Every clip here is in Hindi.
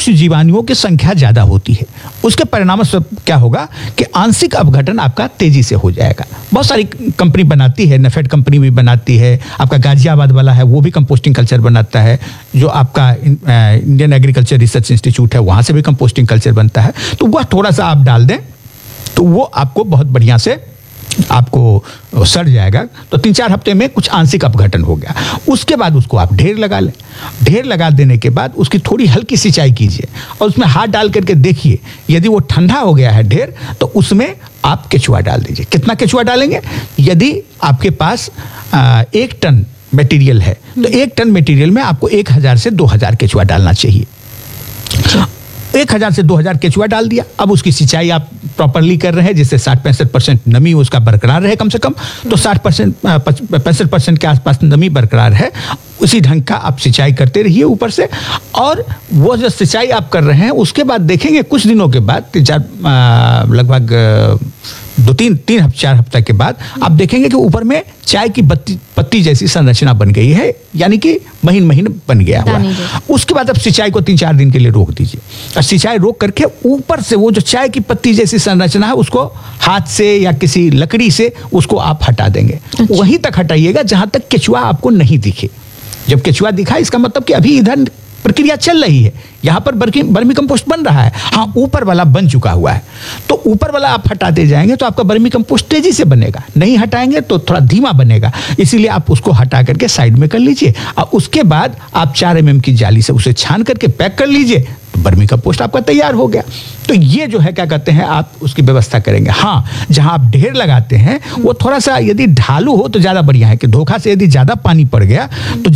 सूक्ष्म जीवाणुओं की संख्या ज्यादा होती है। उसके परिणाम क्या होगा कि आंशिक अपघटन आपका तेजी से हो जाएगा। बहुत सारी कंपनी बनाती है, नेफेड कंपनी भी बनाती है, आपका गाजियाबाद वाला है वो भी कंपोस्टिंग कल्चर बनाता है, जो आपका इंडियन एग्रीकल्चर रिसर्च इंस्टीट्यूट है वहां से भी कंपोस्टिंग कल्चर बनता है। तो वह थोड़ा सा आप डाल दें तो वो आपको बहुत बढ़िया से आपको सड़ जाएगा। तो 3-4 हफ्ते में कुछ आंशिक अपघटन हो गया। उसके बाद उसको आप ढेर लगा लें। ढेर लगा देने के बाद उसकी थोड़ी हल्की सिंचाई कीजिए और उसमें हाथ डाल करके देखिए, यदि वो ठंडा हो गया है ढेर तो उसमें आप केचुआ डाल दीजिए। कितना केचुआ डालेंगे? यदि आपके पास 1 टन मटेरियल है तो 1 टन मटेरियल में आपको 1000 से 2000 केचुआ डालना चाहिए। 1000 से 2000 केचुआ डाल दिया। अब उसकी सिंचाई आप प्रॉपरली कर रहे हैं जिससे 60-65% नमी उसका बरकरार रहे कम से कम। तो 65% के आसपास नमी बरकरार है, उसी ढंग का आप सिंचाई करते रहिए ऊपर से। और वो जो सिंचाई आप कर रहे हैं उसके बाद देखेंगे कुछ दिनों के बाद, लगभग 2-3-4 हफ्ते के बाद आप देखेंगे कि ऊपर में चाय की पत्ती जैसी संरचना बन गई है, यानी कि महीन महीन बन गया हुआ है। उसके बाद आप सिंचाई को 3-4 दिन के लिए रोक दीजिए और सिंचाई रोक करके ऊपर से वो जो चाय की पत्ती जैसी संरचना है उसको हाथ से या किसी लकड़ी से उसको आप हटा देंगे। वहीं तक हटाइएगा जहां तक केचुआ आपको नहीं दिखे। जब केचुआ दिखा इसका मतलब कि अभी इधर प्रक्रिया चल रही है, यहाँ पर वर्मी कंपोस्ट बन रहा है। हाँ, ऊपर वाला बन चुका हुआ है तो ऊपर वाला आप हटाते जाएंगे तो आपका वर्मी कंपोस्ट तेजी से बनेगा। नहीं हटाएंगे तो थोड़ा धीमा बनेगा, इसीलिए आप उसको हटा करके साइड में कर लीजिए और उसके बाद आप 4 mm की जाली से उसे छान करके पैक कर लीजिए तो वर्मी कंपोस्ट आपका तैयार हो गया। तो ये जो है क्या कहते हैं आप उसकी व्यवस्था करेंगे। हाँ, जहां आप ढेर लगाते हैं वो थोड़ा सा यदि ढालू हो तो ज्यादा बढ़िया है कि धोखा से यदि ज्यादा पानी पड़ गया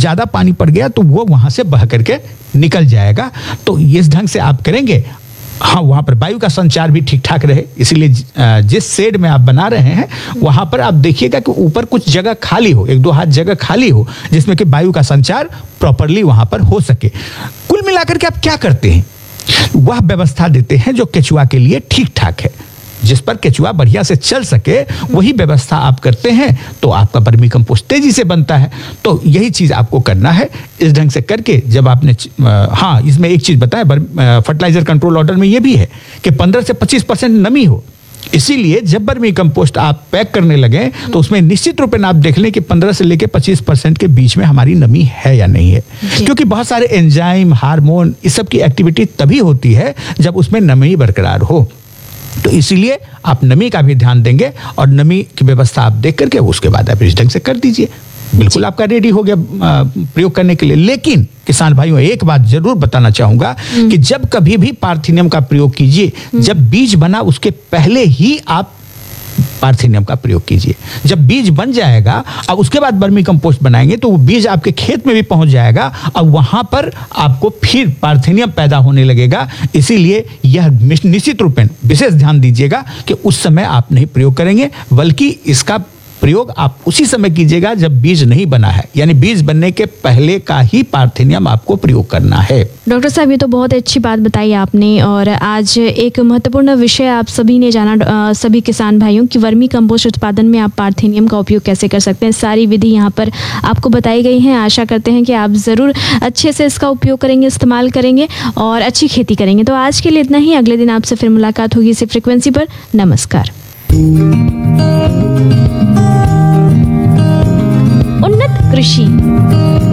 तो वो वहां से बह करके निकल जाएगा। तो इस ढंग से आप करेंगे। हाँ, वहां पर वायु का संचार भी ठीक ठाक रहे, इसीलिए जिस शेड में आप बना रहे हैं वहां पर आप देखिएगा कि ऊपर कुछ जगह खाली हो, 1-2 हाथ जगह खाली हो जिसमें कि वायु का संचार प्रॉपरली वहां पर हो सके। कुल मिलाकर के आप क्या करते हैं, वह व्यवस्था देते हैं जो केचुआ के लिए ठीक ठाक है, जिस पर केचुआ बढ़िया से चल सके वही व्यवस्था आप करते हैं तो आपका वर्मी कंपोस्ट तेजी से बनता है। तो यही चीज आपको करना है इस ढंग से करके। जब आपने हाँ, इसमें एक चीज बताएं, फर्टिलाइजर कंट्रोल ऑर्डर में यह भी है कि 15 से 25% नमी हो। इसीलिए जब वर्मी कंपोस्ट आप पैक करने लगे तो उसमें निश्चित रूप में आप देख लें कि 15 से लेकर 25% के बीच में हमारी नमी है या नहीं है, क्योंकि बहुत सारे एंजाइम, हार्मोन, इस सब की एक्टिविटी तभी होती है जब उसमें नमी बरकरार हो। तो इसीलिए आप नमी का भी ध्यान देंगे और नमी की व्यवस्था आप देख करके उसके बाद आप इस ढंग से कर दीजिए। बिल्कुल आपका रेडी हो गया प्रयोग करने के लिए। लेकिन किसान भाइयों, एक बात जरूर बताना चाहूंगा कि जब कभी भी पार्थेनियम का प्रयोग कीजिए, जब बीज बना उसके पहले ही आप पार्थेनियम का प्रयोग कीजिए। जब बीज बन जाएगा अब उसके बाद वर्मी कंपोस्ट बनाएंगे तो वो बीज आपके खेत में भी पहुंच जाएगा और वहां पर आपको फिर पार्थेनियम पैदा होने लगेगा। इसीलिए यह निश्चित रूप में विशेष ध्यान दीजिएगा कि उस समय आप नहीं प्रयोग करेंगे, बल्कि इसका प्रयोग आप उसी समय कीजिएगा जब बीज नहीं बना है, यानी बीज बनने के पहले का ही पार्थेनियम आपको प्रयोग करना है। डॉक्टर साहब, ये तो बहुत अच्छी बात बताई आपने और आज एक महत्वपूर्ण विषय आप सभी ने जाना, सभी किसान भाइयों की वर्मी कंपोस्ट उत्पादन में आप पार्थेनियम का उपयोग कैसे कर सकते हैं। सारी विधि यहाँ पर आपको बताई गई हैं। आशा करते हैं कि आप ज़रूर अच्छे से इसका उपयोग करेंगे, इस्तेमाल करेंगे और अच्छी खेती करेंगे। तो आज के लिए इतना ही। अगले दिन आपसे फिर मुलाकात होगी इसी फ्रिक्वेंसी पर। नमस्कार। उन्नत कृषि।